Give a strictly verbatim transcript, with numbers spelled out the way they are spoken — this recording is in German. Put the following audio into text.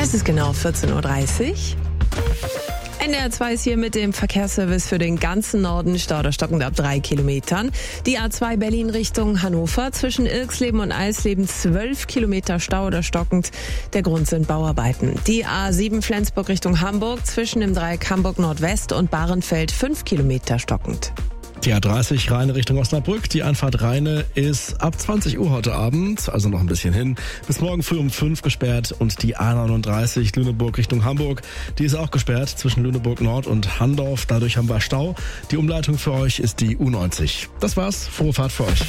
Es ist genau vierzehn Uhr dreißig. N D R zwei ist hier mit dem Verkehrsservice für den ganzen Norden. Stau oder stockend ab drei Kilometern. Die A zwei Berlin Richtung Hannover zwischen Ilksleben und Eisleben zwölf Kilometer Stau oder stockend. Der Grund sind Bauarbeiten. Die A sieben Flensburg Richtung Hamburg zwischen dem Dreieck Hamburg Nordwest und Bahrenfeld fünf Kilometer stockend. Die A dreißig Rheine Richtung Osnabrück. Die Einfahrt Rheine ist ab zwanzig Uhr heute Abend, also noch ein bisschen hin, bis morgen früh um fünf gesperrt. Und die A neununddreißig Lüneburg Richtung Hamburg, die ist auch gesperrt zwischen Lüneburg Nord und Handorf. Dadurch haben wir Stau. Die Umleitung für euch ist die U neunzig. Das war's. Frohe Fahrt für euch.